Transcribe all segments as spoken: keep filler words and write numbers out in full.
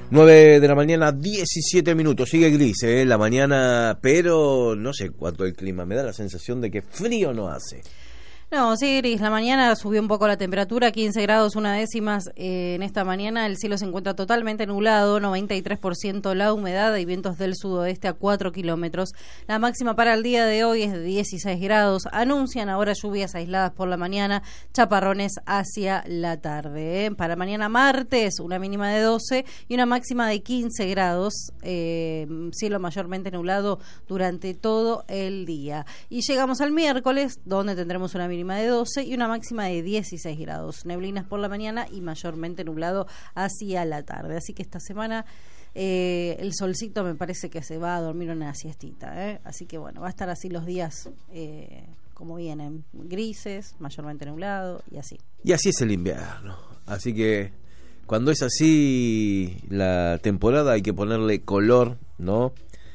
nueve de la mañana, diecisiete minutos. Sigue gris, ¿eh? La mañana, pero no sé cuánto el clima. Me da la sensación de que frío no hace. No, sí, gris. La mañana subió un poco la temperatura, quince grados, una décimas. Eh, en esta mañana el cielo se encuentra totalmente nublado, noventa y tres por ciento la humedad y vientos del sudoeste a cuatro kilómetros. La máxima para el día de hoy es de dieciséis grados. Anuncian ahora lluvias aisladas por la mañana, chaparrones hacia la tarde. ¿eh? Para mañana martes, una mínima de doce y una máxima de quince grados. Eh, cielo mayormente nublado durante todo el día. Y llegamos al miércoles, donde tendremos una mínima de doce y una máxima de dieciséis grados. Neblinas por la mañana y mayormente nublado hacia la tarde. Así que esta semana eh, el solcito me parece que se va a dormir una siestita. ¿eh? Así que bueno, va a estar así los días eh, como vienen, grises, mayormente nublado y así. Y así es el invierno. Así que cuando es así la temporada hay que ponerle color, ¿no?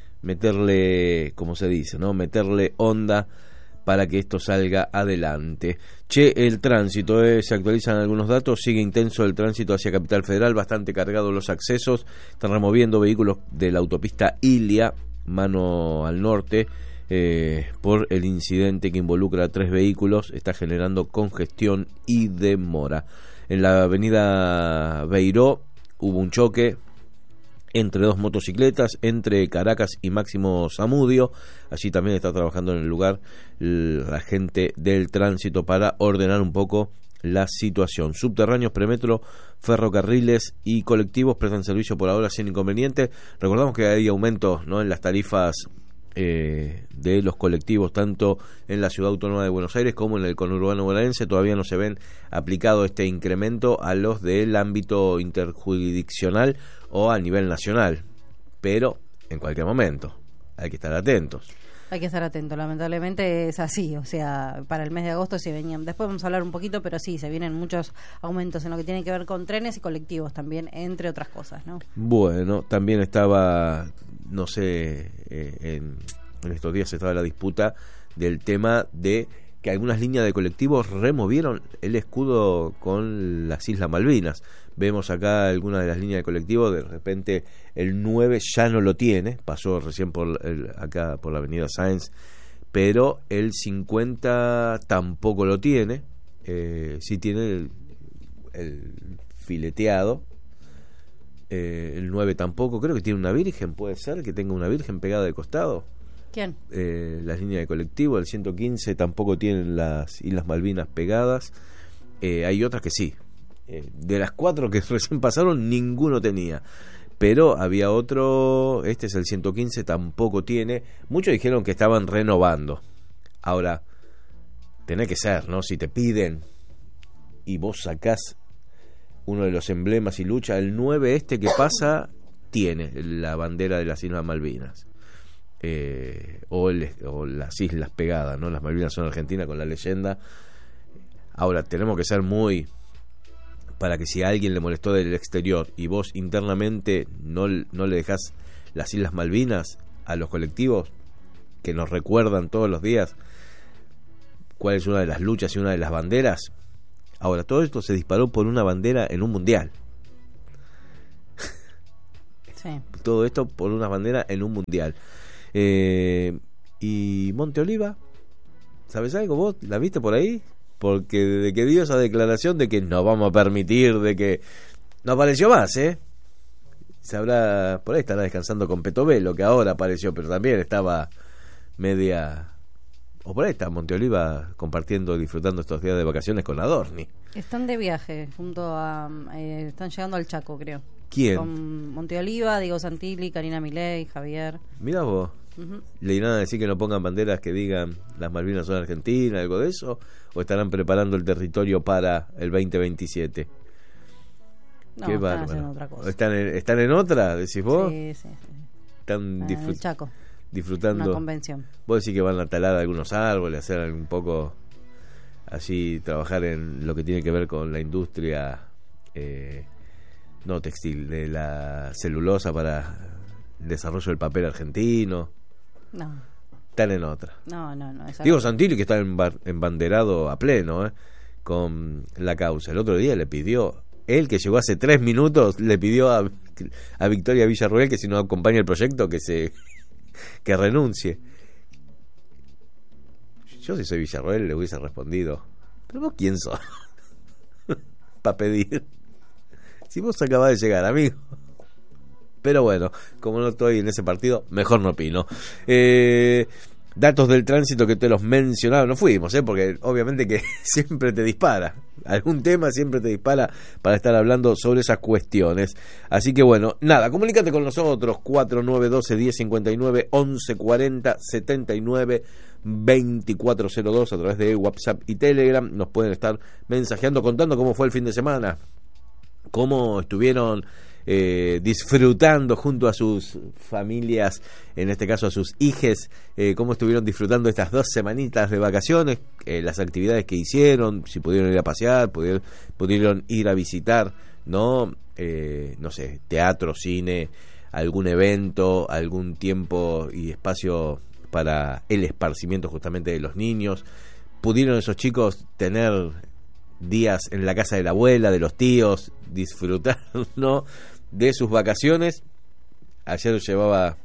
Meterle, como se dice, ¿no? Meterle onda para que esto salga adelante. Che, el tránsito, eh, se actualizan algunos datos, sigue intenso el tránsito hacia Capital Federal, bastante cargados los accesos, están removiendo vehículos de la autopista Ilia, mano al norte, eh, por el incidente que involucra a tres vehículos, está generando congestión y demora. En la avenida Beiró hubo un choque entre dos motocicletas, entre Caracas y Máximo Zamudio. Allí también está trabajando en el lugar la gente del tránsito para ordenar un poco la situación. Subterráneos, premetro, ferrocarriles y colectivos prestan servicio por ahora sin inconveniente. Recordamos que hay aumentos, ¿no?, en las tarifas eh, de los colectivos, tanto en la Ciudad Autónoma de Buenos Aires como en el conurbano bonaerense. Todavía no se ven aplicado este incremento a los del ámbito interjurisdiccional o a nivel nacional, pero en cualquier momento hay que estar atentos. Hay que estar atento, lamentablemente es así, o sea, para el mes de agosto se venían, después vamos a hablar un poquito, pero sí, se vienen muchos aumentos en lo que tiene que ver con trenes y colectivos también, entre otras cosas, ¿no? Bueno, también estaba, no sé, eh, en, en estos días estaba la disputa del tema de que algunas líneas de colectivos removieron el escudo con las Islas Malvinas. Vemos acá algunas de las líneas de colectivos, de repente el nueve ya no lo tiene, pasó recién por el, acá por la avenida Sáenz, pero el cincuenta tampoco lo tiene, eh, sí tiene el, el fileteado, eh, el nueve tampoco, creo que tiene una virgen, puede ser que tenga una virgen pegada de costado. ¿Quién? Eh, las líneas de colectivo, el ciento quince tampoco tienen las Islas Malvinas pegadas, eh, hay otras que sí. Eh, de las cuatro que recién pasaron, ninguno tenía. Pero había otro, este es el ciento quince, tampoco tiene. Muchos dijeron que estaban renovando. Ahora, tenés que ser, ¿no? Si te piden y vos sacás uno de los emblemas y lucha, el nueve este que pasa, tiene la bandera de las Islas Malvinas. Eh, o, el, o las islas pegadas, ¿no? Las Malvinas son Argentina con la leyenda. Ahora, tenemos que ser muy... para que si a alguien le molestó del exterior y vos internamente no, no le dejás las Islas Malvinas a los colectivos que nos recuerdan todos los días cuál es una de las luchas y una de las banderas. Ahora, todo esto se disparó por una bandera en un mundial. Sí. Todo esto por una bandera en un mundial. Eh, y Monte Oliva, ¿sabes algo vos? ¿La viste por ahí? Porque desde que dio esa declaración de que no vamos a permitir, de que no apareció más, ¿eh? Se habrá, por ahí estará descansando con Petovelo, que ahora apareció, pero también estaba media, o por ahí está Monteoliva compartiendo, disfrutando estos días de vacaciones con Adorni. Están de viaje, junto a, eh, están llegando al Chaco, creo. ¿Quién? Con Monteoliva, Diego Santilli, Karina Milei, Javier. Mirá vos. Uh-huh. ¿Le irán a decir que no pongan banderas que digan las Malvinas son Argentina, algo de eso? ¿O estarán preparando el territorio para el veinte veintisiete? No, Qué están bárbaro. haciendo otra cosa. ¿Están en, ¿Están en otra, decís vos? Sí, sí, sí. Están en disfrut- el Chaco. disfrutando. Una convención. Vos decís que van a talar algunos árboles, hacer un poco así, trabajar en lo que tiene que ver con la industria, eh, no textil, de la celulosa para el desarrollo del papel argentino. No. Están en otra. No, no, no. Diego Santilli, que está embar- embanderado a pleno, ¿eh? con la causa. El otro día le pidió él, que llegó hace tres minutos, le pidió a, a Victoria Villarruel que si no acompaña el proyecto, que se que renuncie. Yo si soy Villarruel le hubiese respondido, ¿pero vos quién sos? Para pedir. Si vos acabás de llegar, amigo. Pero bueno, como no estoy en ese partido, mejor no opino. Eh, datos del tránsito que te los mencionaba, no fuimos, ¿eh? Porque obviamente que siempre te dispara. Algún tema siempre te dispara para estar hablando sobre esas cuestiones. Así que bueno, nada, comunícate con nosotros, cuatro nueve uno dos, uno cero cinco nueve, once cuarenta, setenta y nueve, veinticuatro cero dos a través de WhatsApp y Telegram. Nos pueden estar mensajeando, contando cómo fue el fin de semana, cómo estuvieron eh, disfrutando junto a sus familias, en este caso a sus hijes, eh, cómo estuvieron disfrutando estas dos semanitas de vacaciones, eh, las actividades que hicieron, si pudieron ir a pasear, pudieron, pudieron ir a visitar, ¿no? Eh, no sé, teatro, cine, algún evento, algún tiempo y espacio para el esparcimiento justamente de los niños. Pudieron esos chicos tener días en la casa de la abuela, de los tíos, disfrutar, ¿no?, de sus vacaciones. Ayer llevaba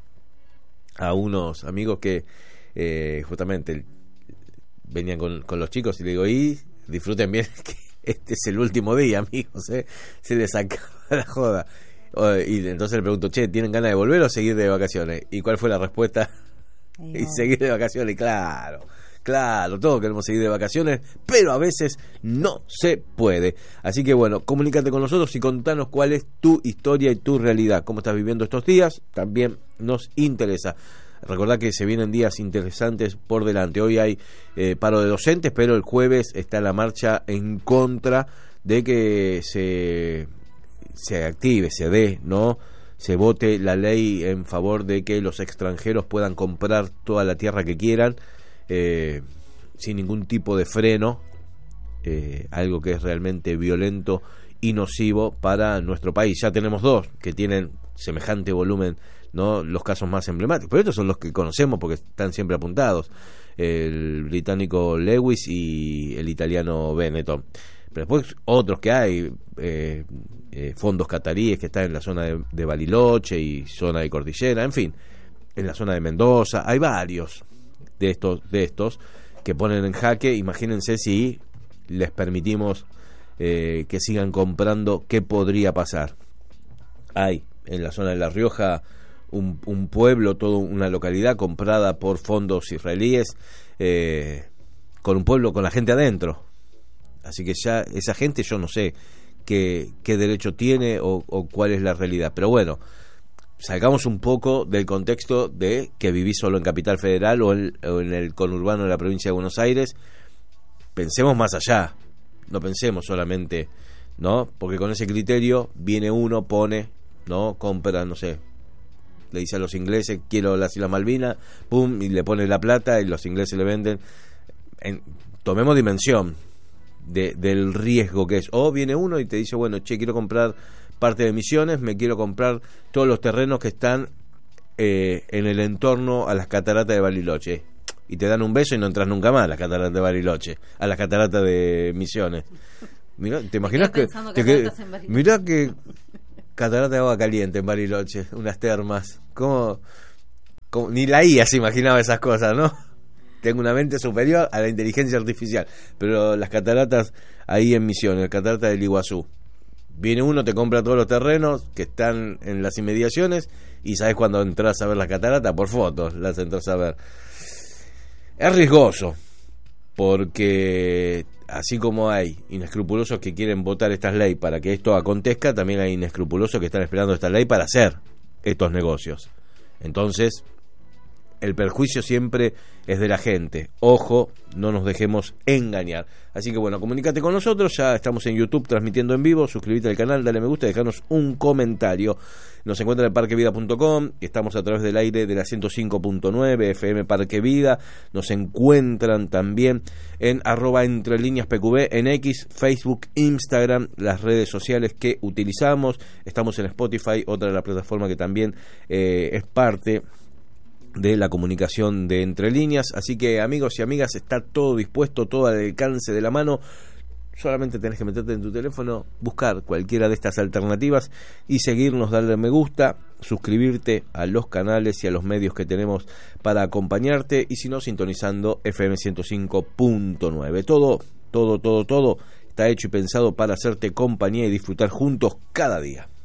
a unos amigos que eh, justamente venían con, con los chicos y le digo, y disfruten bien que este es el último día, amigos, ¿eh? Se les acaba la joda. Y entonces le pregunto, che, ¿tienen ganas de volver o seguir de vacaciones? ¿Y cuál fue la respuesta? No. Y seguir de vacaciones, claro. Claro, todos queremos seguir de vacaciones, pero a veces no se puede. Así que bueno, comunícate con nosotros y contanos cuál es tu historia y tu realidad. Cómo estás viviendo estos días, también nos interesa. Recordá que se vienen días interesantes por delante. Hoy hay eh, paro de docentes, pero el jueves está la marcha en contra de que se, se active, se dé, ¿no? Se vote la ley en favor de que los extranjeros puedan comprar toda la tierra que quieran, Eh, sin ningún tipo de freno, eh, algo que es realmente violento y nocivo para nuestro país. Ya tenemos dos que tienen semejante volumen, ¿no?, los casos más emblemáticos, pero estos son los que conocemos porque están siempre apuntados, el británico Lewis y el italiano Benetton. Pero después otros que hay, eh, eh, fondos cataríes que están en la zona de, de Bariloche y zona de Cordillera, en fin, en la zona de Mendoza, hay varios de estos de estos que ponen en jaque. Imagínense si les permitimos eh, que sigan comprando, ¿qué podría pasar? Hay en la zona de La Rioja un, un pueblo, toda una localidad comprada por fondos israelíes, eh, con un pueblo con la gente adentro. Así que ya esa gente, yo no sé qué, qué derecho tiene o, o cuál es la realidad, pero bueno, salgamos un poco del contexto de que viví solo en Capital Federal o en, o en el conurbano de la provincia de Buenos Aires. Pensemos más allá, no pensemos solamente, ¿no? Porque con ese criterio viene uno, pone, ¿no?, compra, no sé, le dice a los ingleses, quiero las Islas Malvinas, pum, y le pone la plata y los ingleses le venden. En, tomemos dimensión de, del riesgo que es. O viene uno y te dice, bueno, che, quiero comprar parte de Misiones, me quiero comprar todos los terrenos que están eh, en el entorno a las cataratas de Bariloche, y te dan un beso y no entras nunca más a las cataratas de Bariloche, a las cataratas de Misiones. Mirá, ¿te imaginas que, te, que mirá que catarata de agua caliente en Bariloche, unas termas? ¿Cómo, cómo? Ni la I A se imaginaba esas cosas, ¿no? Tengo una mente superior a la inteligencia artificial, pero las cataratas ahí en Misiones, las cataratas del Iguazú. Viene uno, te compra todos los terrenos que están en las inmediaciones y sabes cuando entras a ver las cataratas, por fotos las entras a ver. Es riesgoso, porque así como hay inescrupulosos que quieren votar estas leyes para que esto acontezca, también hay inescrupulosos que están esperando esta ley para hacer estos negocios. Entonces, el perjuicio siempre es de la gente. Ojo, no nos dejemos engañar. Así que bueno, comunícate con nosotros. Ya estamos en YouTube transmitiendo en vivo. Suscríbete al canal, dale me gusta y dejarnos un comentario. Nos encuentran en parque vida punto com. Estamos a través del aire de la ciento cinco punto nueve F M Parque Vida. Nos encuentran también en arroba entre líneas P Q B en X, Facebook, Instagram, las redes sociales que utilizamos. Estamos en Spotify, otra de las plataformas que también eh, es parte de la comunicación de Entre Líneas. Así que, amigos y amigas, está todo dispuesto, todo al alcance de la mano. solamente tenés que meterte en tu teléfono, buscar cualquiera de estas alternativas y seguirnos, darle me gusta, suscribirte a los canales y a los medios que tenemos para acompañarte, y si no, sintonizando F M ciento cinco punto nueve. Todo, todo, todo, todo está hecho y pensado para hacerte compañía y disfrutar juntos cada día.